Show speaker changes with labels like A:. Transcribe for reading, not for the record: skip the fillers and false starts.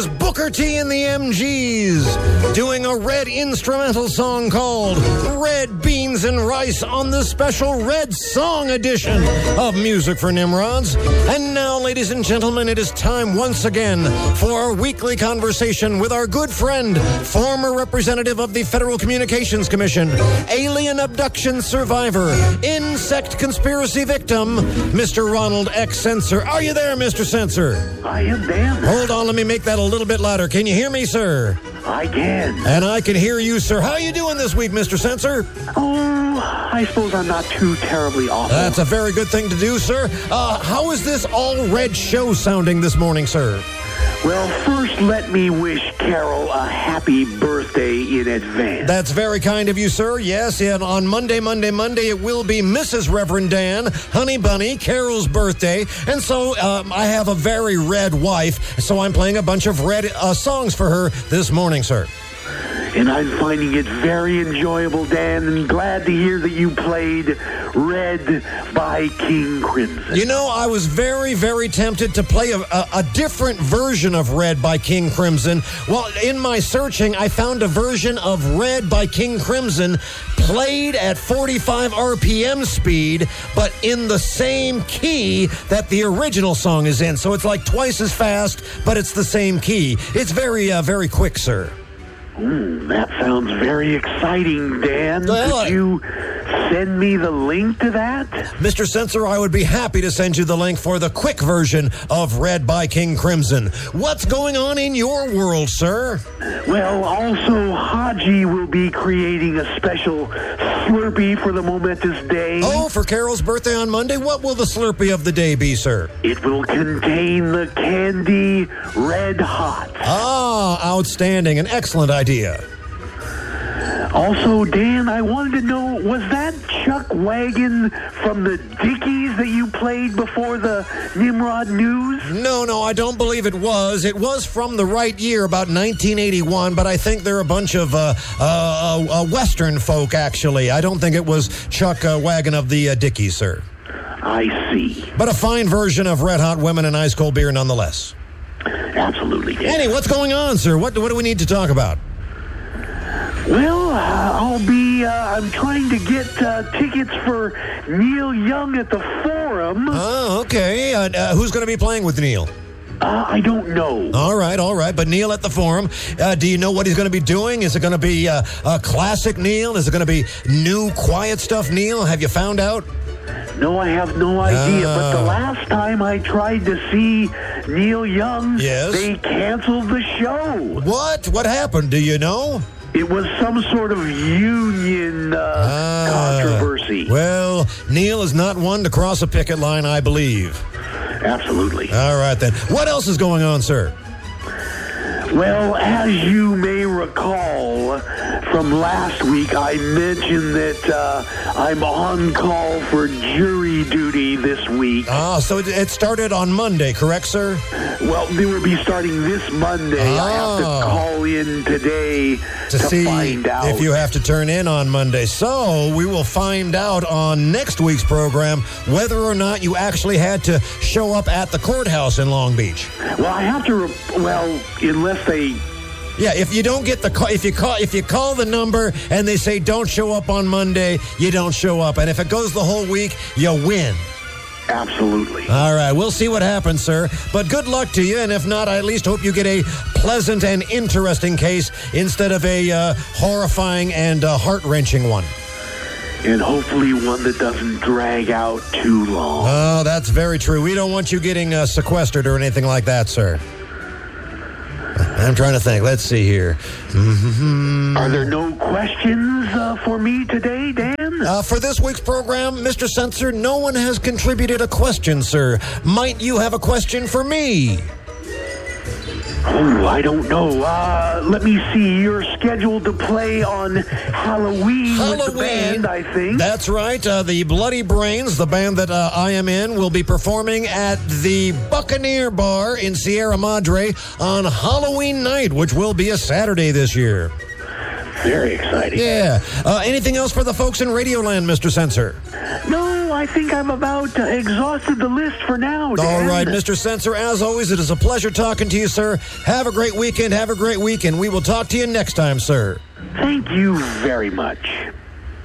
A: is Booker T and the MGs doing a Red instrumental song called Red Beans and Rice on the special Red Song edition of Music for Nimrods. And now, ladies and gentlemen, it is time once again for our weekly conversation with our good friend, former representative of the Federal Communications Commission, alien abduction survivor, insect conspiracy victim, Mr. Ronald X. Sensor. Are you there, Mr. Sensor?
B: I am, Dan.
A: Hold on, let me make that a little bit louder. Can you hear me, sir?
B: I can.
A: And I can hear you, sir. How are you doing this week, Mr. Sensor?
B: Oh, I suppose I'm not too terribly awful.
A: That's a very good thing to do, sir. How is this all-red show sounding this morning, sir?
B: Well, first, let me wish Carol a happy birthday in advance.
A: That's very kind of you, sir. Yes, and on Monday, it will be Mrs. Reverend Dan, Honey Bunny, Carol's birthday. And so I have a very red wife, so I'm playing a bunch of red songs for her this morning, sir.
B: And I'm finding it very enjoyable, Dan, and glad to hear that you played Red by King Crimson.
A: You know, I was very, very tempted to play a different version of Red by King Crimson. Well, in my searching, I found a version of Red by King Crimson played at 45 RPM speed, but in the same key that the original song is in. So it's like twice as fast, but it's the same key. It's very, very quick, sir.
B: That sounds very exciting, Dan.
A: Well,
B: Could you send me the link to that?
A: Mr. Sensor, I would be happy to send you the link for the quick version of Red by King Crimson. What's going on in your world, sir?
B: Well, also, Haji will be creating a special Slurpee for the momentous day.
A: Oh, for Carol's birthday on Monday? What will the Slurpee of the day be, sir?
B: It will contain the candy Red Hot.
A: Ah, outstanding. An excellent idea.
B: Also, Dan, I wanted to know, was that Chuck Wagon from the Dickies that you played before the Nimrod News?
A: No, I don't believe it was. It was from the right year, about 1981, but I think they're a bunch of Western folk, actually. I don't think it was Chuck Wagon of the Dickies, sir.
B: I see.
A: But a fine version of Red Hot Women and Ice Cold Beer nonetheless.
B: Absolutely, Dan.
A: Anyway, what's going on, sir? What do we need to talk about?
B: Well, I'm trying to get tickets for Neil Young at the Forum.
A: Oh, okay. Who's going to be playing with Neil?
B: I don't know.
A: All right. But Neil at the Forum, do you know what he's going to be doing? Is it going to be a classic Neil? Is it going to be new, quiet stuff Neil? Have you found out?
B: No, I have no idea. But the last time I tried to see Neil Young,
A: yes,
B: they canceled the show.
A: What? What happened? Do you know?
B: It was some sort of union controversy.
A: Well, Neil is not one to cross a picket line, I believe.
B: Absolutely.
A: All right, then. What else is going on, sir?
B: Well, as you may recall from last week, I mentioned that I'm on call for jury duty this week.
A: Ah, so it started on Monday, correct, sir?
B: Well, they will be starting this Monday. I have to call in today to
A: see
B: find out
A: if you have to turn in on Monday. So we will find out on next week's program whether or not you actually had to show up at the courthouse in Long Beach.
B: Well, I have to. Unless they.
A: Yeah, if you don't get the call, if you call the number and they say don't show up on Monday, you don't show up, and if it goes the whole week, you win.
B: Absolutely.
A: All right, we'll see what happens, sir. But good luck to you, and if not, I at least hope you get a pleasant and interesting case instead of a horrifying and heart-wrenching one.
B: And hopefully one that doesn't drag out too long.
A: Oh, that's very true. We don't want you getting sequestered or anything like that, sir. I'm trying to think. Let's see here.
B: Are there no questions for me today, Dan?
A: For this week's program, Mr. Sensor, no one has contributed a question, sir. Might you have a question for me?
B: Oh, I don't know. Let me see. You're scheduled to play on Halloween with the band, I think.
A: That's right. The Bloody Brains, the band that I am in, will be performing at the Buccaneer Bar in Sierra Madre on Halloween night, which will be a Saturday this year.
B: Very exciting.
A: Yeah. Anything else for the folks in Radioland, Mr. Sensor?
B: No, I think I've about exhausted the list for now, Dan.
A: All right, Mr. Censor, as always, it is a pleasure talking to you, sir. Have a great weekend. Have a great week, and we will talk to you next time, sir.
B: Thank you very much.